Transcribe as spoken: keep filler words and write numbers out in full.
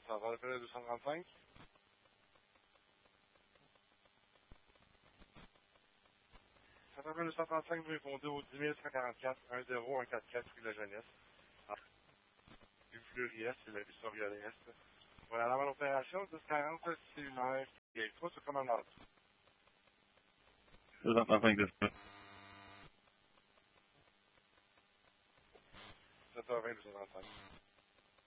Ça va le deux cent trente-cinq? Ça va le deux cent trente-cinq, vous répondez au dix mille cent quarante-quatre, un zéro un quatre-quatre, rue de la Jeunesse. Ah, rue Fleury-Est, c'est la rue Soriol-Est. Voilà, avant l'opération, dix quarante, cellulaire, et trois sur commandant. deux cent trente-cinq, c'est ça. sept heures vingt, deux cent trente-cinq.